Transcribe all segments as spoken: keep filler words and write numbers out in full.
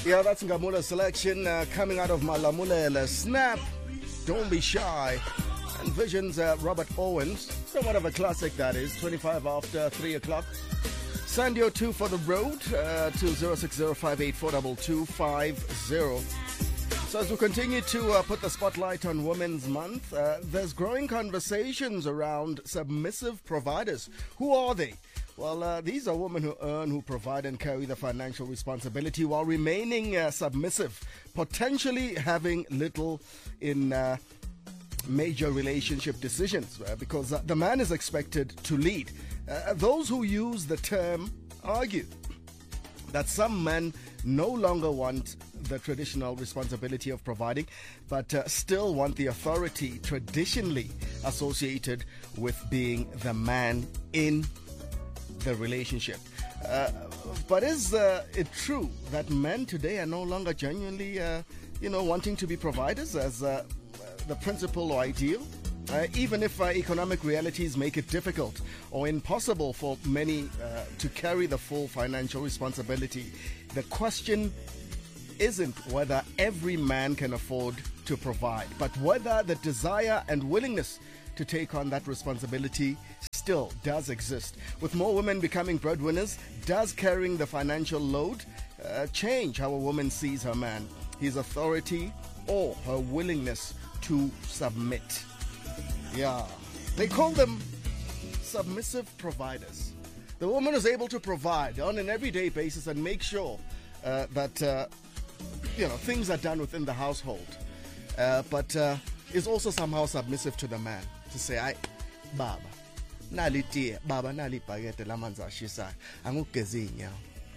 Yeah, that's Ngamula's selection uh, coming out of Malamulele. Snap, Don't Be Shy. And Vision's uh, Robert Owens. Somewhat of a classic, that is. twenty-five after three o'clock. Send your two for the road uh, to zero six zero five eight four two two five zero. So as we continue to uh, put the spotlight on Women's Month, uh, there's growing conversations around submissive providers. Who are they? Well, uh, these are women who earn, who provide and carry the financial responsibility while remaining uh, submissive, potentially having little in uh, major relationship decisions uh, because uh, the man is expected to lead. Uh, those who use the term argue that some men no longer want the traditional responsibility of providing, but uh, still want the authority traditionally associated with being the man in the relationship. Uh, but is uh, it true that men today are no longer genuinely, uh, you know, wanting to be providers as uh, the principle or ideal? Uh, even if uh, economic realities make it difficult or impossible for many uh, to carry the full financial responsibility, the question isn't whether every man can afford to provide, but whether the desire and willingness to take on that responsibility still does exist. With more women becoming breadwinners, does carrying the financial load uh, change how a woman sees her man, his authority, or her willingness to submit? Yeah, they call them submissive providers. The woman is able to provide on an everyday basis and make sure uh, that uh, you know things are done within the household, uh, but uh, is also somehow submissive to the man to say, "I, Baba, nali tea, Baba nali bagete la manza shisa, angugezi inyawo."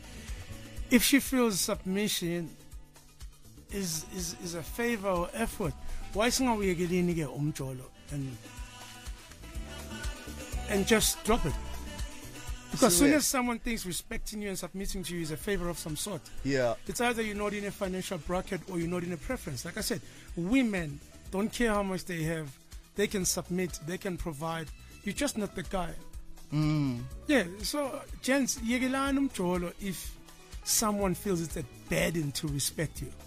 If she feels submission is is is a favor or effort, why singawiyekelini ke umjolo and and just drop it? Because as soon as someone thinks respecting you and submitting to you is a favor of some sort, yeah, it's either you're not in a financial bracket or you're not in a preference. Like I said, women don't care how much they have. They can submit, they can provide. You're just not the guy. Mm. Yeah, so, gents, yegelana umjolo if someone feels it's a burden to respect you.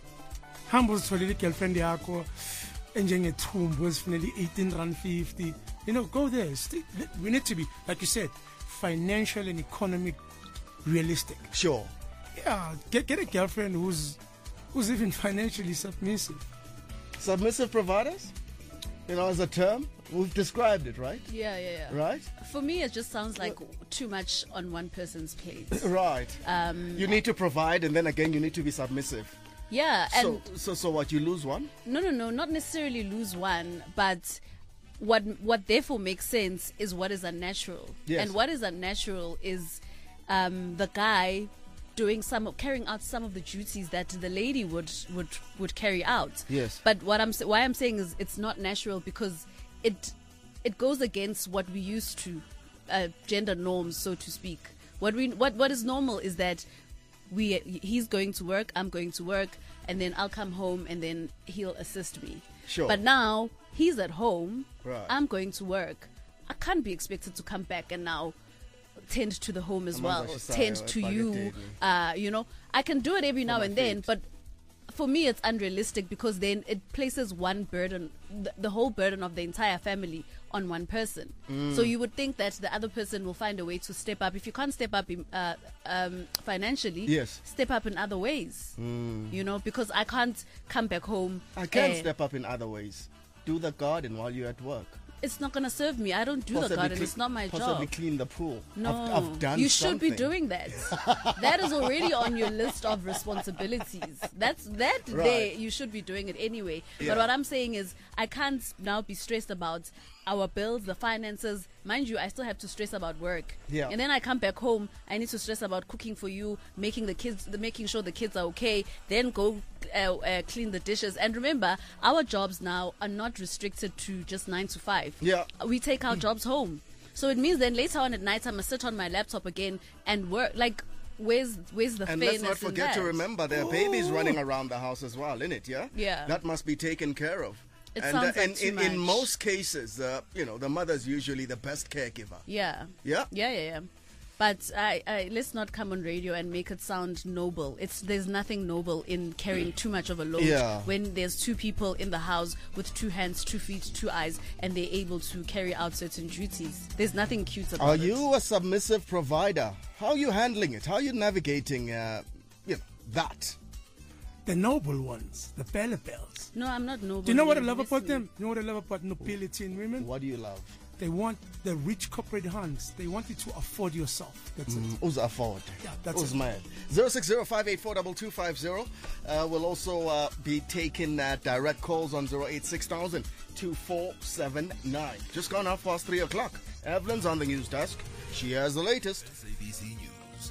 Humble solid girlfriend yakho enjengethumbu esifunela eighteen rand fifty. You know, go there. We need to be, like you said, financial and economic realistic. Sure. Yeah, get get a girlfriend who's who's even financially submissive. Submissive providers? You know, as a term, we've described it, right? Yeah, yeah, yeah. Right? For me, it just sounds like too much on one person's plate. Right. Um, you need to provide, and then again, you need to be submissive. Yeah. And so, so, so what? You lose one? No, no, no. Not necessarily lose one, but what what therefore makes sense is what is unnatural. Yes. And what is unnatural is um, the guy doing some carrying out some of the duties that the lady would would would carry out. Yes. But what I'm why I'm saying is it's not natural because it it goes against what we used to uh, gender norms, so to speak. What we what what is normal is that we he's going to work, I'm going to work, and then I'll come home and then he'll assist me. Sure. But now he's at home, right. I'm going to work. I can't be expected to come back and now tend to the home as well, tend to you. Uh, you know, I can do it every now and then, but for me it's unrealistic because then it places one burden, the, the whole burden of the entire family on one person. Mm. So you would think that the other person will find a way to step up. If you can't step up in, uh, um, financially, yes. step up in other ways. Mm. You know, because I can't come back home. I can uh, step up in other ways. Do the garden while you're at work. It's not going to serve me. I don't do possibly the garden. Clean, it's not my possibly job. Possibly clean the pool. No. I've, I've done You something. should be doing that. That is already on your list of responsibilities. That's that right. there. You should be doing it anyway. Yeah. But what I'm saying is I can't now be stressed about our bills, the finances. Mind you, I still have to stress about work. Yeah. And then I come back home. I need to stress about cooking for you, making the kids, the, making sure the kids are okay. Then go uh, uh, clean the dishes. And remember, our jobs now are not restricted to just nine to five. Yeah. We take our jobs home. So it means then later on at night I must sit on my laptop again and work. Like, where's where's the and fairness let's not forget in that? to remember there are Ooh. babies running around the house as well, innit? Yeah. Yeah. That must be taken care of. It and sounds uh, like and too in, much. in most cases, uh, you know, the mother's usually the best caregiver. Yeah. Yeah. Yeah, yeah, yeah. But uh, uh, let's not come on radio and make it sound noble. It's there's nothing noble in carrying too much of a load yeah. when there's two people in the house with two hands, two feet, two eyes, and they're able to carry out certain duties. There's nothing cute about Are it. you a submissive provider? How are you handling it? How are you navigating uh, you know, that? The noble ones, the Pellepels. No, I'm not noble. Do you know what I You love miss about me. them? You know what I love about nobility in women? What do you love? They want the rich corporate hands. They want you to afford yourself. That's Mm, it. who's afford? Yeah, that's who's it. mad? zero six zero five eight four two two five zero. Uh, we'll also uh, be taking uh, direct calls on zero eight six thousand two four seven nine. Just gone half past three o'clock. Evelyn's on the news desk. She has the latest. S A B C News.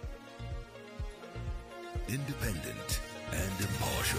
Independent and impartial.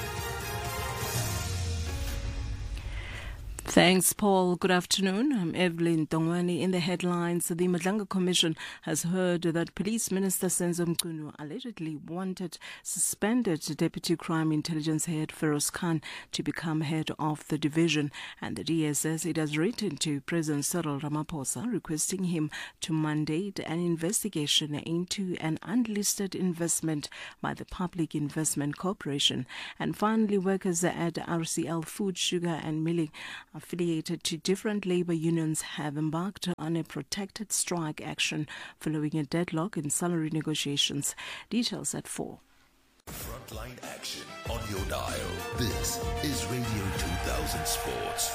Thanks, Paul. Good afternoon. I'm Evelyn Dongwani. In the headlines, the Madlanga Commission has heard that Police Minister Senzo Mchunu allegedly wanted suspended Deputy Crime Intelligence Head Feroz Khan to become head of the division, and the D S S it has written to President Cyril Ramaphosa requesting him to mandate an investigation into an unlisted investment by the Public Investment Corporation. And finally, workers at R C L Food, Sugar and Milling, affiliated to different labor unions, have embarked on a protected strike action following a deadlock in salary negotiations. Details at four. Frontline action on your dial. This is Radio two thousand Sports.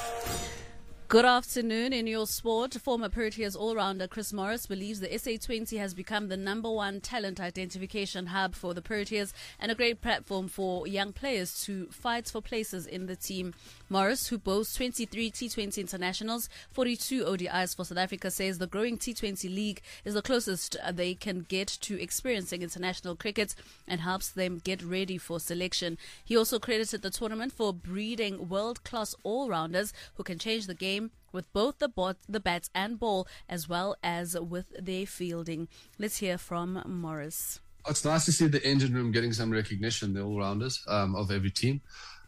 Good afternoon. In your sport, former Proteas all-rounder Chris Morris believes the S A twenty has become the number one talent identification hub for the Proteas and a great platform for young players to fight for places in the team. Morris, who boasts twenty-three T twenty internationals, forty-two O D Is for South Africa, says the growing T twenty league is the closest they can get to experiencing international cricket and helps them get ready for selection. He also credited the tournament for breeding world-class all-rounders who can change the game with both the, bot, the bats and ball, as well as with their fielding. Let's hear from Morris. It's nice to see the engine room getting some recognition, the all-rounders um, of every team.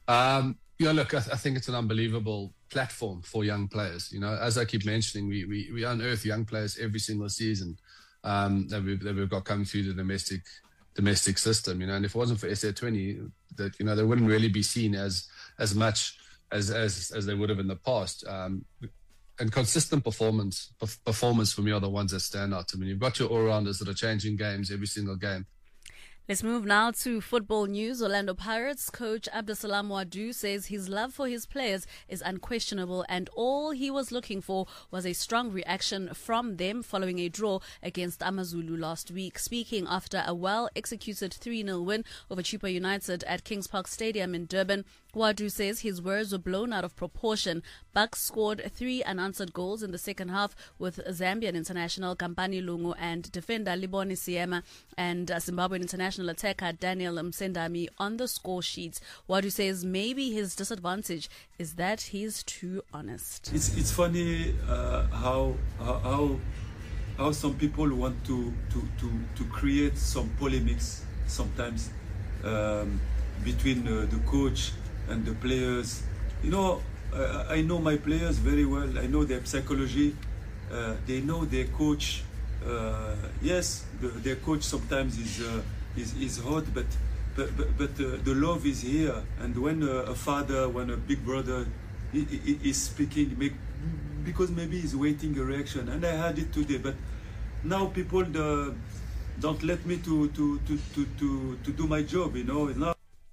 Um, you know, look, I, th- I think it's an unbelievable platform for young players. You know, as I keep mentioning, we we, we unearth young players every single season um, that we've that we've got coming through the domestic domestic system. You know, and if it wasn't for S A twenty, that you know they wouldn't really be seen as as much as as as they would have in the past. Um, and consistent performance performance for me are the ones that stand out to me. You've got your all-rounders that are changing games every single game. Let's move now to football news. Orlando Pirates coach Abdesalam Wadu says his love for his players is unquestionable and all he was looking for was a strong reaction from them following a draw against Amazulu last week. Speaking after a well-executed three nil win over Chippa United at Kings Park Stadium in Durban, Wadu says his words were blown out of proportion. Bucks scored three unanswered goals in the second half with Zambian international Kampani Lungu and defender Liboni Siema and uh, Zimbabwean international attacker Daniel Msendami on the score sheets. Wadu says maybe his disadvantage is that he's too honest. It's it's funny uh, how how how some people want to to to, to create some polemics sometimes um, between uh, the coach and the players. You know, uh, I know my players very well. I know their psychology. Uh, they know their coach. Uh, yes, the, their coach sometimes is uh, is is hot, but but but, but uh, the love is here. And when uh, a father, when a big brother i- i- is speaking, make, because maybe he's waiting a reaction. And I had it today, but now people uh, don't let me to to to to to, to do my job. You know, now.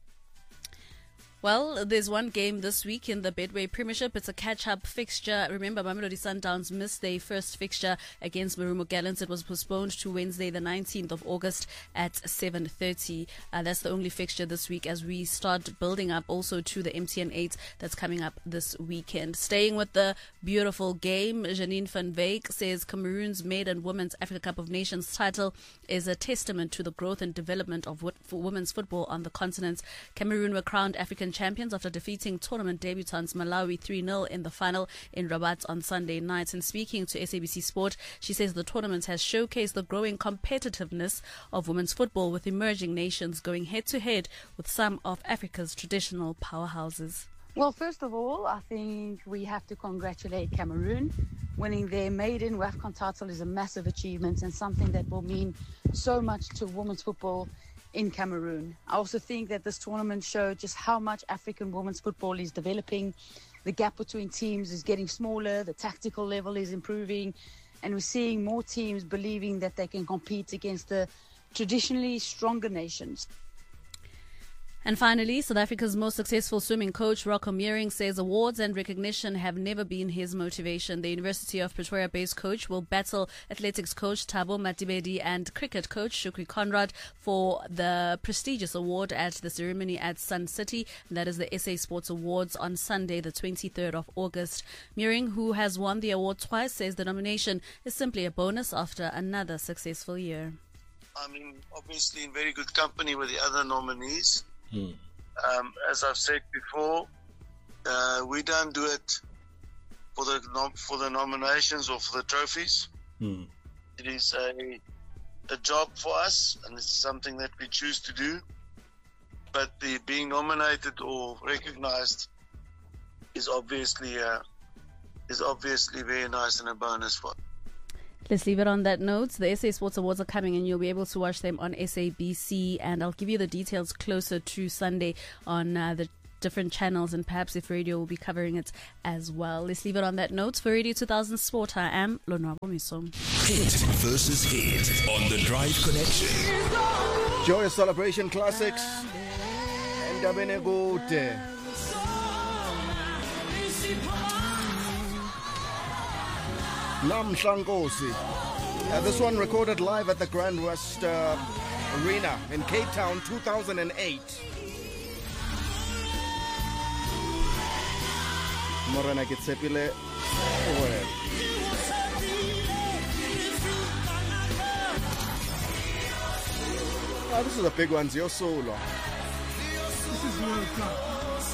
Well, there's one game this week in the Betway Premiership. It's a catch-up fixture. Remember, Mamelodi Sundowns missed their first fixture against Marumo Gallants. It was postponed to Wednesday, the nineteenth of August at seven thirty. Uh, that's the only fixture this week as we start building up also to the M T N eight that's coming up this weekend. Staying with the beautiful game, Janine van Wyk says Cameroon's maiden Women's Africa Cup of Nations title is a testament to the growth and development of what, for women's football on the continent. Cameroon were crowned African champions after defeating tournament debutants Malawi three nil in the final in Rabat on Sunday night. And speaking to S A B C Sport, she says the tournament has showcased the growing competitiveness of women's football, with emerging nations going head-to-head with some of Africa's traditional powerhouses. Well, first of all, I think we have to congratulate Cameroon winning their maiden WAFCON title is a massive achievement and something that will mean so much to women's football in Cameroon. I also think that this tournament showed just how much African women's football is developing. The gap between teams is getting smaller, the tactical level is improving, and we're seeing more teams believing that they can compete against the traditionally stronger nations. And finally, South Africa's most successful swimming coach, Rocco Meering, says awards and recognition have never been his motivation. The University of Pretoria-based coach will battle athletics coach Thabo Matibedi and cricket coach Shukri Conrad for the prestigious award at the ceremony at Sun City. That is the S A Sports Awards on Sunday, the twenty-third of August. Meering, who has won the award twice, says the nomination is simply a bonus after another successful year. I mean, obviously in very good company with the other nominees. Hmm. Um, as I've said before, uh, we don't do it for the nom- for the nominations or for the trophies. Hmm. It is a a job for us, and it's something that we choose to do. But the being nominated or recognized is obviously uh, is obviously very nice and a bonus for us. Let's leave it on that note. The S A Sports Awards are coming and you'll be able to watch them on S A B C, and I'll give you the details closer to Sunday on uh, the different channels, and perhaps if radio will be covering it as well. Let's leave it on that note. For Radio two thousand Sport, I am Lonwabo Miso. Hit versus hit on the Drive Connection. Joyous Celebration Classics. Endabeni kude. Namhla Nkosi. Uh, this one recorded live at the Grand West uh, Arena in Cape Town, two thousand eight. Morena Kitsepile. Oh, this is a big one, Zio Solo. This is World Cup.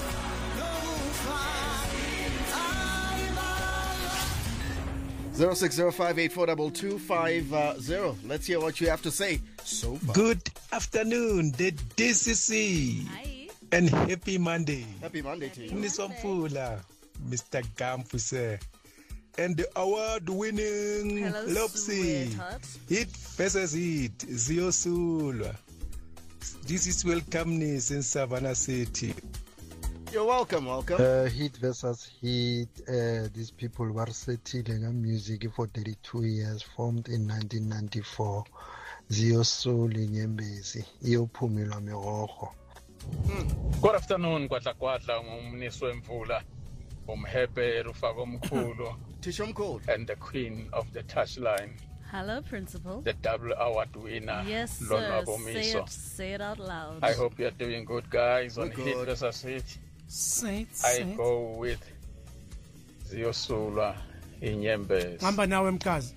zero six zero five eight four two two five zero. Let's hear what you have to say so far. Good afternoon, the D C C. Hi. And happy Monday. Happy Monday to you. Nisomfula, Mister Gampuse. And the award-winning Hello, Lopsy. sweetheart. Hit versus hit, Zio Sulwa. This is welcomeness in Savannah City. You're welcome, welcome. Uh, hit versus hit. Uh, these people were settling on music for thirty-two years, formed in nineteen ninety-four. Zio Soul Nyembezi, Iyophumilwa Merogo. Good afternoon, Kwatla Kwatla, Umniswe Mvula, Umhepe Rufako Mkhulu, Tishomkhulu, and the queen of the touchline. Hello, Principal. The double award winner. Yes, sir. Lonwabo Say Miso. it, say it out loud. I hope you're doing good, guys. We're On good. hit versus hit, Saints. I Saints. go with Zio Sulwa Inyembezi. Ngamba nawe mkazi.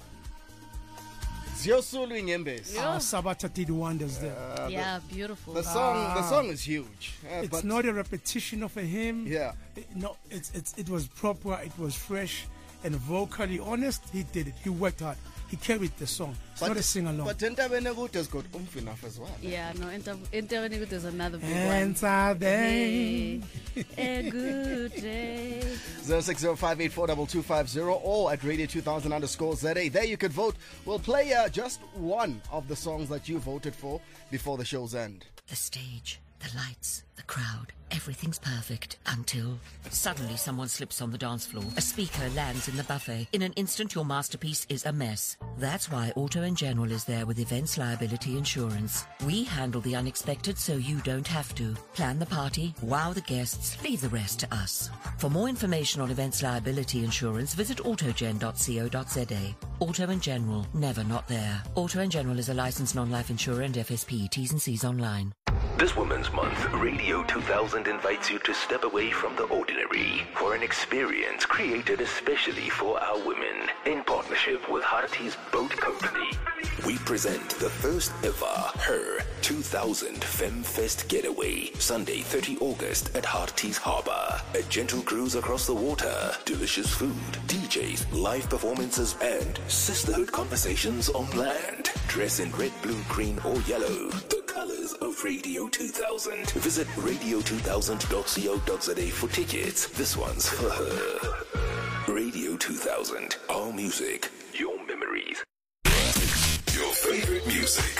Zio Sulu Nyembezi. Ah, Sabata did wonders there. Uh, Yeah, beautiful. The, the song, the Ah. song is huge. Uh, It's but not a repetition of a hymn. Yeah. It- no, it's it's it was proper. It was fresh and vocally honest. He did it. He worked hard. He carried the song. It's not a sing along. But Endabeni kude has got oomph enough as well. Yeah, no, Intervenue, there's another big Hands are they. one. Hey, a good day. zero six zero five eight four two two five zero or at radio two thousand underscore Z A. There you could vote. We'll play uh, just one of the songs that you voted for before the show's end. The stage, the lights, the crowd, everything's perfect until suddenly someone slips on the dance floor. A speaker lands in the buffet. In an instant, your masterpiece is a mess. That's why Auto and General is there with Events Liability Insurance. We handle the unexpected so you don't have to. Plan the party, wow the guests, leave the rest to us. For more information on Events Liability Insurance, visit autogen dot co dot z a. Auto and General, never not there. Auto and General is a licensed non-life insurer and F S P. T's and C's online. This Women's Month, Radio two thousand invites you to step away from the ordinary for an experience created especially for our women in partnership with Harty's Boat Company. We present the first ever Her two thousand FemFest Getaway, Sunday thirtieth of August at Harty's Harbour. A gentle cruise across the water, delicious food, D Js, live performances, and sisterhood conversations on land. Dress in red, blue, green, or yellow. The colors of Radio two thousand. Visit radio two thousand dot co dot z a for tickets. This one's for her. Radio two thousand. thousand. Our music, your memories. Your favorite music.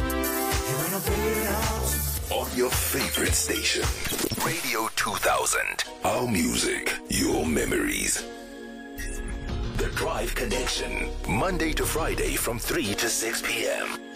On your favorite station. Radio two thousand. Our music, your memories. The Drive Connection. Monday to Friday from three to six p.m.